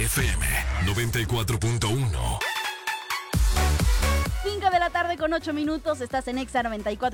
FM 94.1. 5 de la tarde con 8 minutos, estás en Exa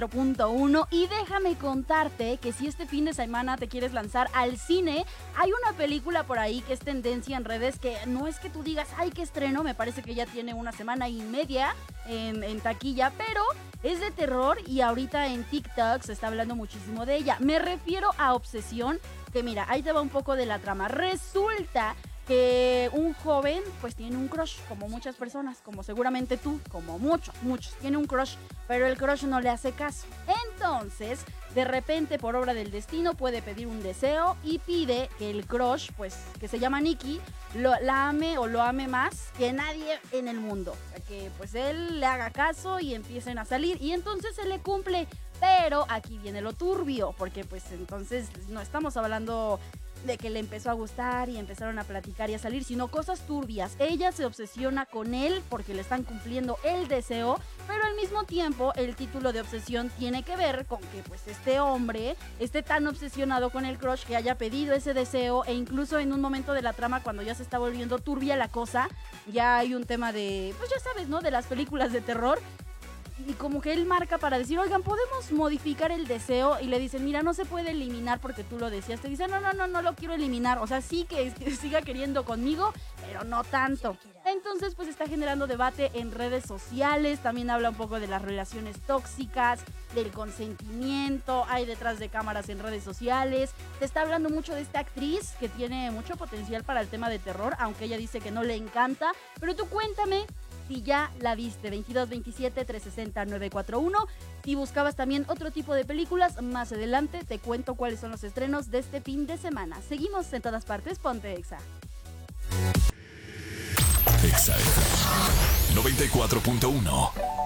94.1 y déjame contarte que si este fin de semana te quieres lanzar al cine, hay una película por ahí que es tendencia en redes que no es que tú digas, ay, qué estreno, me parece que ya tiene una semana y media en taquilla, pero es de terror y ahorita en TikTok se está hablando muchísimo de ella. Me refiero a Obsesión, que mira, ahí te va un poco de la trama. Resulta que un joven pues tiene un crush, como muchas personas, como seguramente tú, como muchos, tiene un crush, pero el crush no le hace caso. Entonces, de repente, por obra del destino, puede pedir un deseo y pide que el crush, pues, que se llama Nikki, la ame o lo ame más que nadie en el mundo. Que pues él le haga caso y empiecen a salir y entonces se le cumple. Pero aquí viene lo turbio, porque pues entonces no estamos hablando de que le empezó a gustar y empezaron a platicar y a salir, sino cosas turbias. Ella se obsesiona con él porque le están cumpliendo el deseo, pero al mismo tiempo el título de obsesión tiene que ver con que pues este hombre esté tan obsesionado con el crush que haya pedido ese deseo, e incluso en un momento de la trama cuando ya se está volviendo turbia la cosa, ya hay un tema de, pues ya sabes, ¿no? De las películas de terror. Y como que él marca para decir, oigan, ¿podemos modificar el deseo? Y le dicen, mira, no se puede eliminar porque tú lo decías. Te dicen, no lo quiero eliminar. O sea, sí que siga queriendo conmigo, pero no tanto. Entonces, pues está generando debate en redes sociales. También habla un poco de las relaciones tóxicas, del consentimiento. Hay detrás de cámaras en redes sociales. Se está hablando mucho de esta actriz que tiene mucho potencial para el tema de terror, aunque ella dice que no le encanta. Pero tú cuéntame si ya la viste. 2227-360-941. Si buscabas también otro tipo de películas, más adelante te cuento cuáles son los estrenos de este fin de semana. Seguimos en todas partes, ponte Exa. Exa FM 94.1.